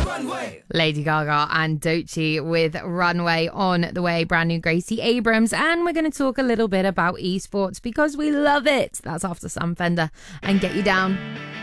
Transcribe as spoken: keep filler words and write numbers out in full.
Lady Gaga and Doechii with Runway on the way. Brand new Gracie Abrams. And we're going to talk a little bit about esports because we love it. That's after Sam Fender and Get You Down.